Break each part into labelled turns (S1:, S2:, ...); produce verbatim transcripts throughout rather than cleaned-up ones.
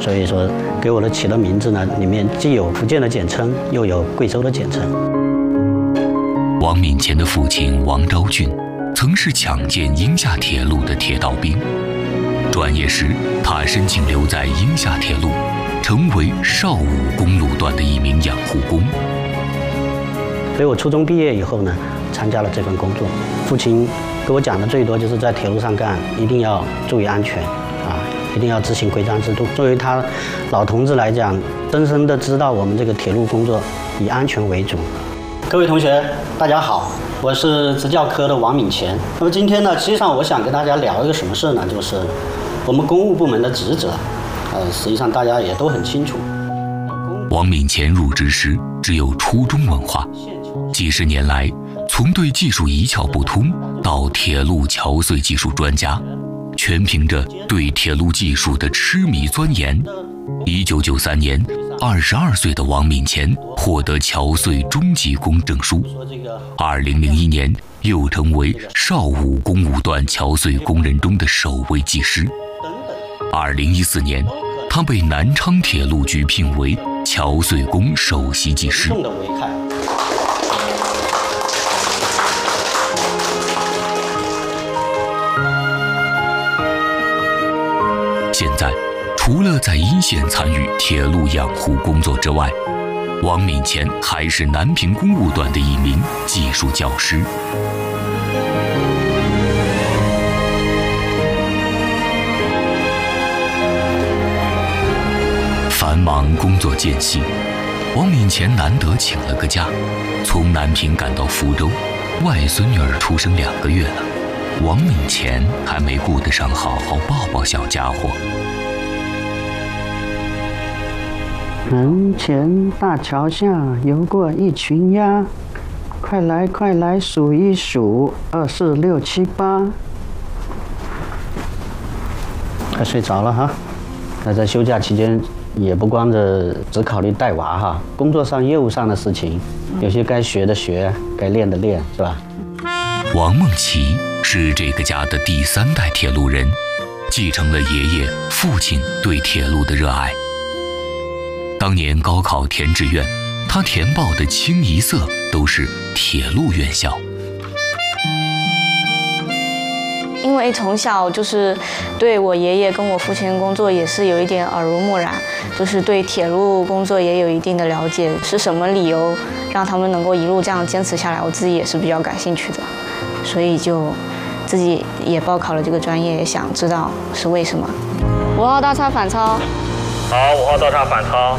S1: 所以说给我的起的名字呢，里面既有福建的简称，又有贵州的简称。
S2: 王敏乾的父亲王昭俊曾是抢建鹰厦铁路的铁道兵，转业时他申请留在鹰厦铁路，成为邵武公路段的一名养护工。
S1: 所以我初中毕业以后呢，参加了这份工作。父亲给我讲的最多就是在铁路上干，一定要注意安全啊，一定要执行规章制度。作为他老同志来讲，深深的知道我们这个铁路工作以安全为主。各位同学，大家好，我是职教科的王敏乾。那么今天呢，实际上我想跟大家聊一个什么事呢？就是我们公务部门的职责，呃，实际上大家也都很清楚。
S2: 王敏乾入职时只有初中文化，几十年来，从对技术一窍不通到铁路桥隧技术专家，全凭着对铁路技术的痴迷钻研。一九九三年，二十二岁的王敏乾获得桥隧中级工证书。二零零一年，又成为邵武公务段桥隧工人中的首位技师。二零一四年，他被南昌铁路局聘为桥隧工首席技师。现在，除了在一线参与铁路养护工作之外，王敏乾还是南平公务段的一名技术教师。繁忙工作间隙，王敏乾难得请了个假，从南平赶到福州。外孙女儿出生两个月了，王敏乾还没顾得上好好抱抱小家伙。
S1: 门前大桥下游过一群鸭，快来快来数一数，二四六七八。快睡着了哈。那在休假期间，也不光着只考虑带娃哈，工作上、业务上的事情，有些该学的学，该练的练，是吧？
S2: 王梦琪是这个家的第三代铁路人，继承了爷爷、父亲对铁路的热爱。当年高考填志愿，他填报的清一色都是铁路院校。
S3: 因为从小就是对我爷爷跟我父亲的工作也是有一点耳濡目染，就是对铁路工作也有一定的了解。是什么理由让他们能够一路这样坚持下来，我自己也是比较感兴趣的，所以就自己也报考了这个专业，也想知道是为什么。五号大叉反超。
S4: 好，五号大叉反超。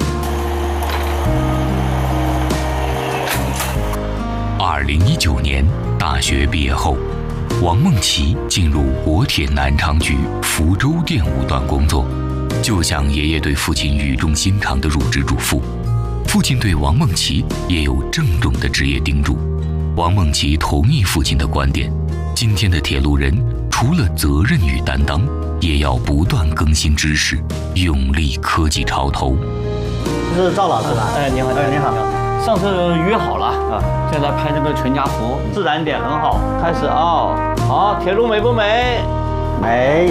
S2: 二零一九年大学毕业后，王梦琪进入国铁南昌局福州电务段工作，就像爷爷对父亲语重心长的入职嘱咐，父亲对王梦琪也有郑重的职业叮嘱。王梦琪同意父亲的观点，今天的铁路人除了责任与担当，也要不断更新知识，用力科技潮头。
S1: 这是赵老师吧？
S4: 哎，你好，哎，你好。上次约好了啊，现在拍这个全家福，自然点很好。开始啊，好，铁路美不美？
S1: 美。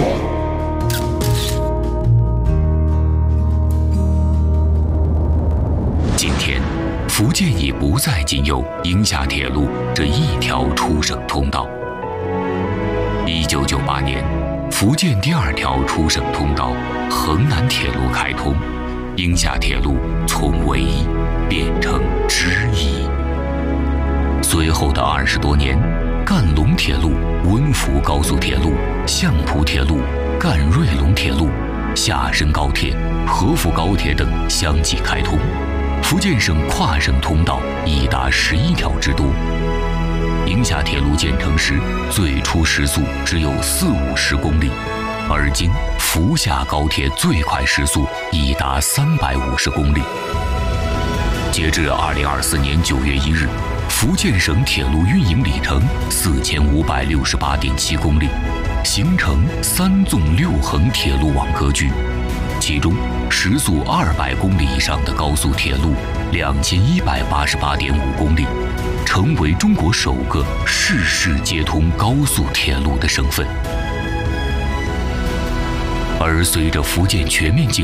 S2: 今天，福建已不再仅有鹰厦铁路这一条出省通道。一九九八年，福建第二条出省通道衡南铁路开通，鹰厦铁路从唯一变成之一。随后的二十多年，赣龙铁路、温福高速铁路、相浦铁路、赣瑞龙铁路、厦深高铁、合福高铁等相继开通，福建省跨省通道已达十一条之多。鹰厦铁路建成时，最初时速只有四五十公里，而今福厦高铁最快时速已达三百五十公里。截至二零二四年九月一日，福建省铁路运营里程四千五百六十八点七公里，形成三纵六横铁路网格局。其中，时速二百公里以上的高速铁路两千一百八十八点五公里，成为中国首个市市接通高速铁路的省份。而随着福建全面进